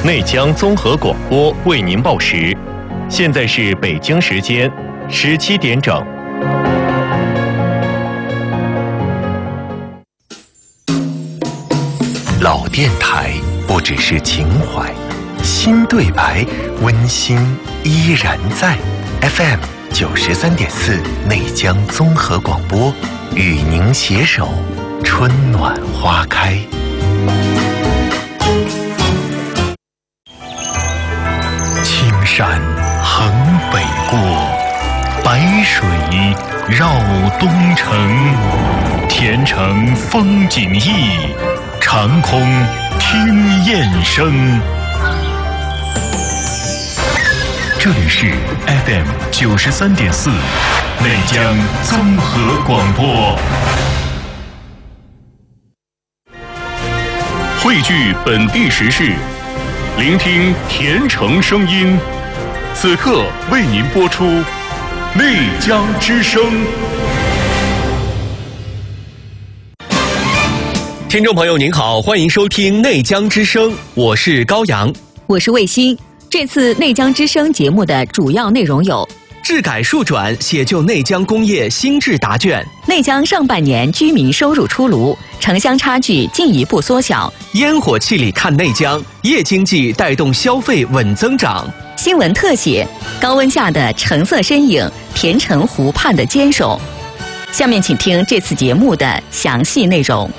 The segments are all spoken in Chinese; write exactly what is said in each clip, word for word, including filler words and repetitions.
内江综合广播为您报时，现在是北京时间十七点整。老电台不只是情怀，新对白温馨依然在。F M 九十三点四内江综合广播，与您携手春暖花开。青山横北过，白水绕东城。前程风景异，长空听雁声。这里是 F M 九十三点四内江综合广播，汇聚本地时事，聆听甜城声音。此刻为您播出内江之声。 听众朋友您好，欢迎收听内江之声，我是高阳， 我是卫星。这次内江之声节目的主要内容有： 治改数转，写就内江工业新制答卷； 内江上半年居民收入出炉，城乡差距进一步缩小； 烟火气里看内江，夜经济带动消费稳增长； 新闻特写，高温下的橙色身影，田城湖畔的坚守。下面请听这次节目的详细内容。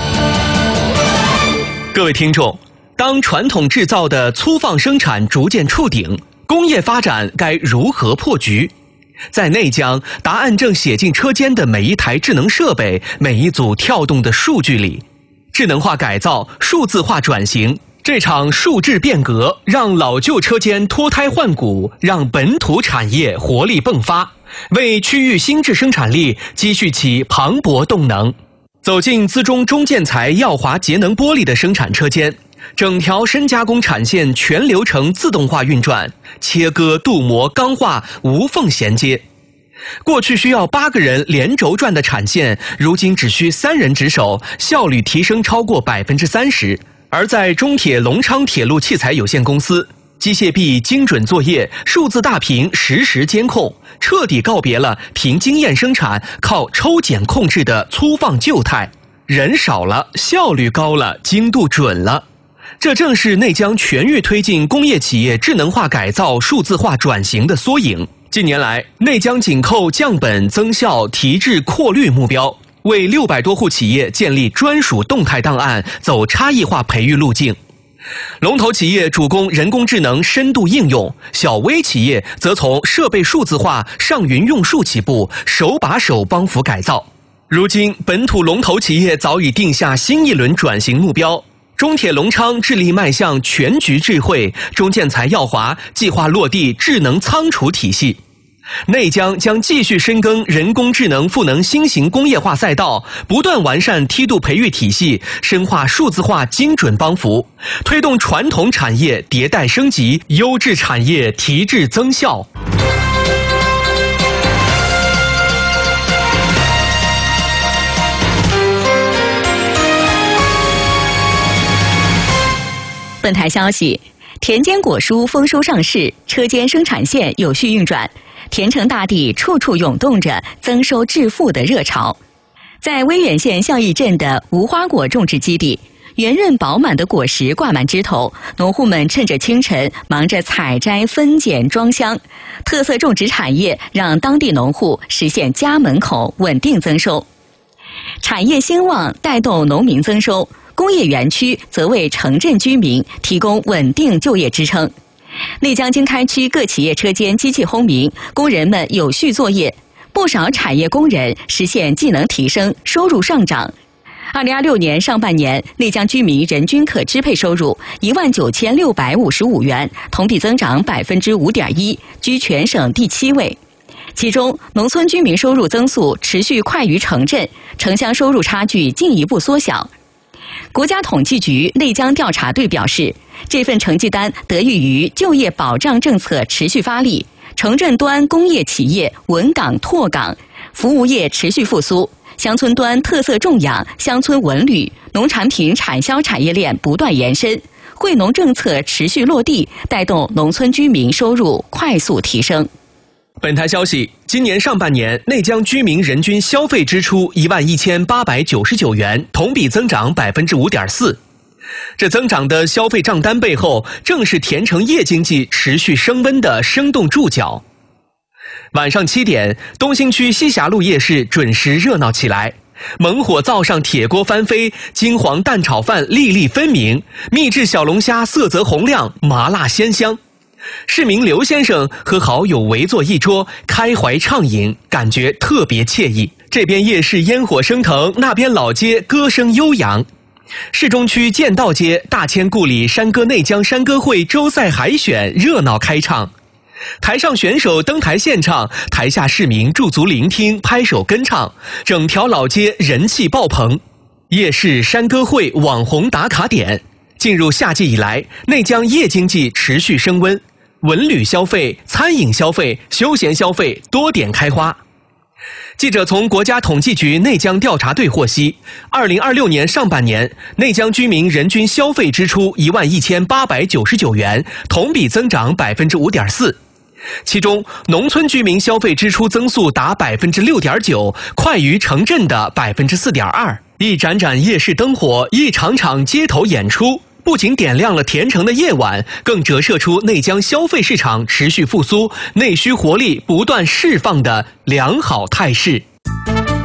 各位听众，当传统制造的粗放生产逐渐触顶，工业发展该如何破局？在内江，答案正写进车间的每一台智能设备，每一组跳动的数据里。智能化改造、数字化转型，这场数质变革让老旧车间脱胎换骨，让本土产业活力迸发，为区域新质生产力积蓄起磅礴动能。走进资中中建材耀华节能玻璃的生产车间，整条深加工产线全流程自动化运转，切割、镀膜、钢化无缝衔接。过去需要八个人连轴转的产线，如今只需三人值守，效率提升超过百分之三十。而在中铁隆昌铁路器材有限公司，机械臂精准作业，数字大屏实时监控，彻底告别了凭经验生产、靠抽检控制的粗放旧态。人少了，效率高了，精度准了。这正是内江全域推进工业企业智能化改造、数字化转型的缩影。近年来，内江紧扣降本增效、提质扩率目标，为六百多户企业建立专属动态档案，走差异化培育路径。龙头企业主攻人工智能深度应用，小微企业则从设备数字化、上云用数起步，手把手帮扶改造。如今，本土龙头企业早已定下新一轮转型目标。中铁隆昌致力迈向全局智慧，中建材耀华计划落地智能仓储体系。内江将继续深耕人工智能赋能新型工业化赛道，不断完善梯度培育体系，深化数字化精准帮扶，推动传统产业迭代升级，优质产业提质增效。 本台消息，田间果蔬丰收上市，车间生产线有序运转，田城大地处处涌动着增收致富的热潮。在威远县孝义镇的无花果种植基地，圆润饱满的果实挂满枝头，农户们趁着清晨忙着采摘、分拣、装箱。特色种植产业让当地农户实现家门口稳定增收。产业兴旺带动农民增收，工业园区则为城镇居民提供稳定就业支撑。内江经开区各企业车间机器轰鸣，工人们有序作业，不少产业工人实现技能提升，收入上涨。二零二六年上半年，内江居民人均可支配收入一万九千六百五十五元，同比增长百分之五点一，居全省第七位。其中，农村居民收入增速持续快于城镇，城乡收入差距进一步缩小。国家统计局内江调查队表示，这份成绩单得益于就业保障政策持续发力，城镇端工业企业稳岗拓岗，服务业持续复苏，乡村端特色种养、乡村文旅、农产品产销产业链不断延伸， 惠农政策持续落地，带动农村居民收入快速提升。 本台消息，今年上半年内江居民人均消费支出一万一千八百九十九元，同比增长百分之五点四。这增长的消费账单背后，正是田城夜经济持续升温的生动注脚。晚上七点，东兴区西峡路夜市准时热闹起来，猛火灶上铁锅翻飞，金黄蛋炒饭粒粒分明，秘制小龙虾色泽红亮，麻辣鲜香。市民刘先生和好友围坐一桌，开怀畅饮，感觉特别惬意。这边夜市烟火升腾，那边老街歌声悠扬。市中区剑道街大千故里山歌内江山歌会周赛海选热闹开唱，台上选手登台献唱，台下市民驻足聆听，拍手跟唱，整条老街人气爆棚。夜市山歌会网红打卡点，进入夏季以来，内江夜经济持续升温，文旅消费、餐饮消费、休闲消费多点开花。记者从国家统计局内江调查队获悉，二零二六年上半年，内江居民人均消费支出一万一千八百九十九元，同比增长百分之五点四。其中，农村居民消费支出增速达百分之六点九，快于城镇的百分之四点二。一盏盏夜市灯火，一场场街头演出，不仅点亮了田城的夜晚，更折射出内江消费市场持续复苏、内需活力不断释放的良好态势。